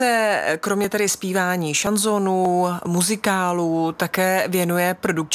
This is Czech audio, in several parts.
Kromě tedy zpívání šanzonů, muzikálů, také věnuje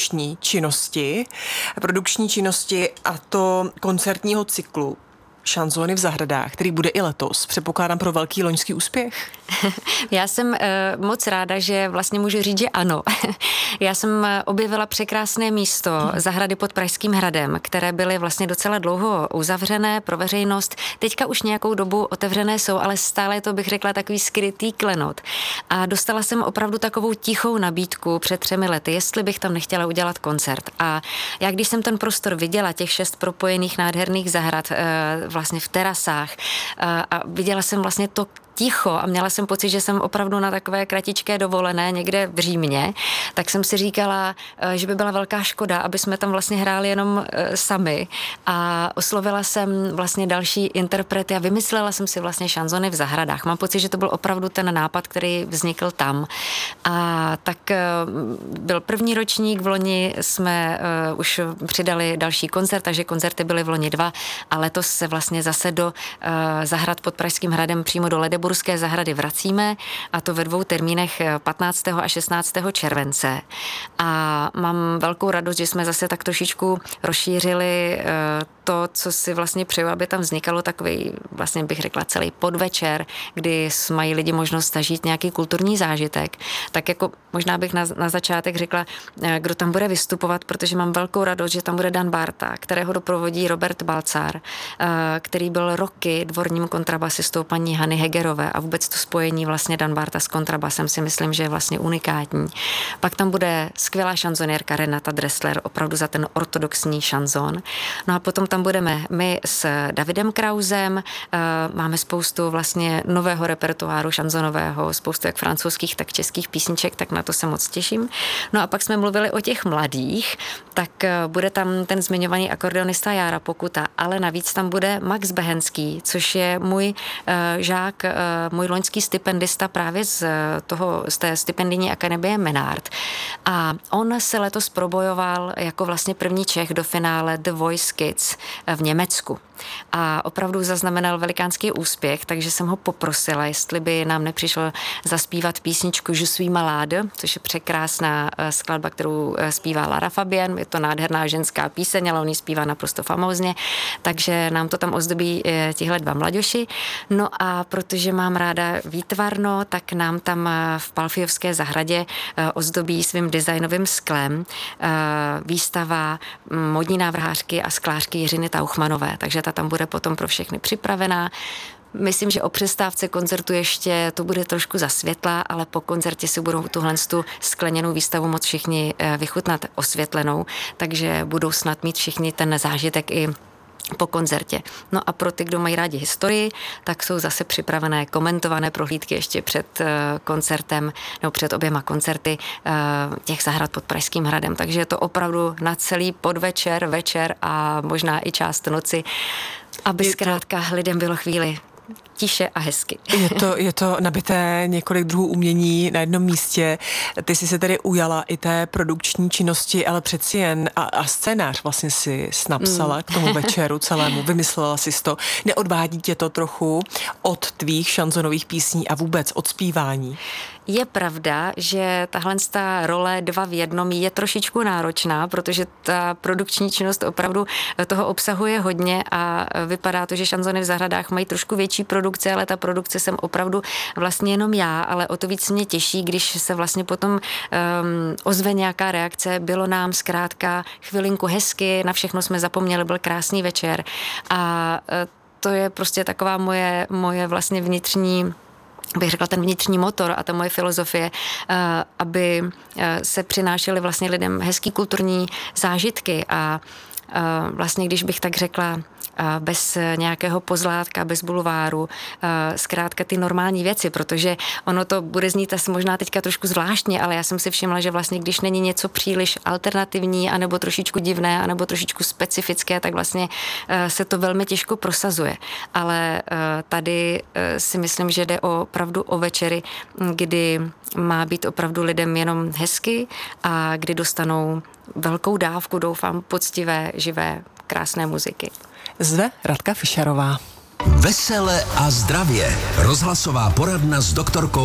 produkční činnosti a to koncertního cyklu Šanzony v zahradách, který bude i letos. Předpokládám pro velký loňský úspěch. Já jsem moc ráda, že vlastně můžu říct, že ano. Já jsem objevila překrásné místo, zahrady pod Pražským hradem, které byly vlastně docela dlouho uzavřené pro veřejnost. Teďka už nějakou dobu otevřené jsou, ale stále to bych řekla takový skrytý klenot. A dostala jsem opravdu takovou tichou nabídku před 3 lety, jestli bych tam nechtěla udělat koncert. A já když jsem ten prostor viděla, těch 6 propojených nádherných zahrad vlastně v terasách a viděla jsem vlastně to ticho a měla jsem pocit, že jsem opravdu na takové kratičké dovolené někde v Římě, tak jsem si říkala, že by byla velká škoda, aby jsme tam vlastně hráli jenom sami a oslovila jsem vlastně další interprety a vymyslela jsem si vlastně šanzony v zahradách. Mám pocit, že to byl opravdu ten nápad, který vznikl tam. A tak byl první ročník, v loni jsme už přidali další koncert, takže koncerty byly v loni 2 a letos se vlastně zase do zahrad pod Pražským hradem přímo do Ledeburské zahrady vracíme a to ve 2 termínech 15. a 16. července. A mám velkou radost, že jsme zase tak trošičku rozšířili to, co si vlastně přeju, aby tam vznikalo takový, vlastně bych řekla, celý podvečer, kdy mají lidi možnost zažít nějaký kulturní zážitek. Tak jako možná bych na začátek řekla, kdo tam bude vystupovat, protože mám velkou radost, že tam bude Dan Bárta, kterého doprovodí Robert Balcar, který byl roky dvorním kontrabasistou paní Hany Hegerové a vůbec to spojení vlastně Dan Bárta s kontrabasem si myslím, že je vlastně unikátní. Pak tam bude skvělá šanzonérka Renata Dressler, opravdu za ten ortodoxní šanzon. No a potom tam budeme my s Davidem Krausem, máme spoustu vlastně nového repertoáru šanzonového, spoustu jak francouzských, tak českých písniček, tak na to se moc těším. No a pak jsme mluvili o těch mladých, tak bude tam ten zmiňovaný akordeonista Jára Pokuta, ale navíc tam bude Max Behenský, což je můj žák, můj loňský stipendista právě z té stipendijní akademie Menard. A on se letos probojoval jako vlastně první Čech do finále The Voice Kids v Německu. A opravdu zaznamenal velikánský úspěch, takže jsem ho poprosila, jestli by nám nepřišlo zaspívat písničku Je suis malade, což je překrásná skladba, kterou zpívá Lara Fabian. Je to nádherná ženská píseň, ale on ji zpívá naprosto famózně, takže nám to tam ozdobí tihle 2 mladěši. No a protože mám ráda výtvarno, tak nám tam v Palfiovské zahradě ozdobí svým designovým sklem výstava modní návrhářky a sklářky Jiřiny Tauchmanové, takže ta tam bude potom pro všechny připravená. Myslím, že o přestávce koncertu ještě to bude trošku zasvětlá, ale po koncertě si budou tuhle skleněnou výstavu moc všichni vychutnat osvětlenou, takže budou snad mít všichni ten zážitek i po koncertě. No a pro ty, kdo mají rádi historii, tak jsou zase připravené komentované prohlídky ještě před koncertem nebo před oběma koncerty těch zahrad pod Pražským hradem. Takže je to opravdu na celý podvečer, večer a možná i část noci, aby zkrátka lidem bylo chvíli tiše a hezky. Je to nabité několik druhů umění na jednom místě. Ty jsi se tedy ujala i té produkční činnosti, ale přeci jen a scénář vlastně si napsala k tomu večeru celému, vymyslela si to. Neodvádí tě to trochu od tvých šanzonových písní a vůbec od zpívání? Je pravda, že tahle role 2 v 1 je trošičku náročná, protože ta produkční činnost opravdu toho obsahuje hodně a vypadá to, že šanzony v zahradách mají trošku větší produkce, ale ta produkce jsem opravdu vlastně jenom já, ale o to víc mě těší, když se vlastně potom ozve nějaká reakce, bylo nám zkrátka chvilinku hezky, na všechno jsme zapomněli, byl krásný večer a to je prostě taková moje vlastně vnitřní, bych řekla, ten vnitřní motor a ta moje filozofie, aby se přinášely vlastně lidem hezký kulturní zážitky a vlastně, když bych tak řekla, bez nějakého pozlátka, bez bulváru, zkrátka ty normální věci, protože ono to bude znít asi možná teďka trošku zvláštně, ale já jsem si všimla, že vlastně když není něco příliš alternativní, anebo trošičku divné, anebo trošičku specifické, tak vlastně se to velmi těžko prosazuje. Ale tady si myslím, že jde opravdu o večery, kdy má být opravdu lidem jenom hezky a kdy dostanou velkou dávku, doufám, poctivé, živé, krásné muziky. Zve Radka Fischerová. Vesele a zdravě. Rozhlasová poradna s doktorkou